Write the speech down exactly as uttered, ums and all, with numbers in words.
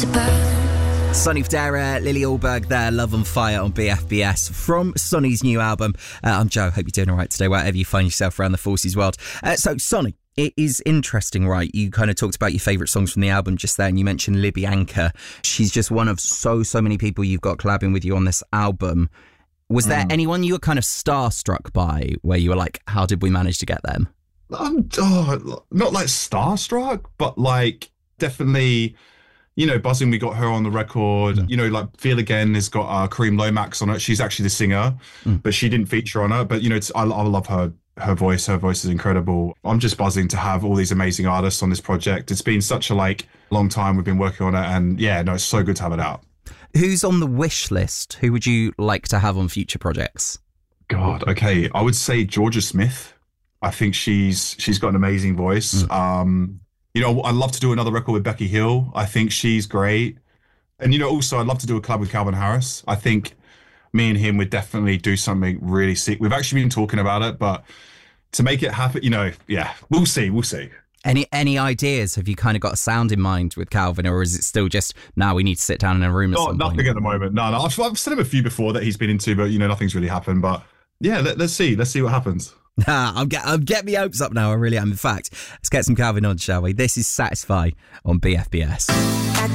to burn. Sonny Fodera, Lily Alberg there, Love on Fire on B F B S from Sonny's new album. Uh, I'm Joe, hope you're doing all right today, wherever you find yourself around the Forces world. Uh, so, Sonny, it is interesting, right? You kind of talked about your favourite songs from the album just there, and you mentioned Libby Anchor. She's just one of so, so many people you've got collabing with you on this album. Was there mm. anyone you were kind of starstruck by, where you were like, how did we manage to get them? Um, oh, not like starstruck, but like definitely... You know, buzzing we got her on the record. Mm. You know, like Feel Again has got uh, Kareem Lomax on it. She's actually the singer, mm. but she didn't feature on it. But, you know, it's, I, I love her her voice. Her voice is incredible. I'm just buzzing to have all these amazing artists on this project. It's been such a, like, long time we've been working on it. And, yeah, no, it's so good to have it out. Who's on the wish list? Who would you like to have on future projects? God, okay. I would say Georgia Smith. I think she's she's got an amazing voice. Mm. Um You know, I'd love to do another record with Becky Hill. I think she's great. And, you know, also I'd love to do a collab with Calvin Harris. I think me and him would definitely do something really sick. We've actually been talking about it, but to make it happen, you know, yeah, we'll see, we'll see. Any any ideas? Have you kind of got a sound in mind with Calvin, or is it still just, now we need to sit down in a room at no, some nothing point? at the moment. No, no, I've, I've sent him a few before that he's been into, but, you know, nothing's really happened. But, yeah, let, let's see. Let's see what happens. I'm get, I'm get me hopes up now. I really am. In fact, let's get some Calvin on, shall we? This is Satisfy on B F B S.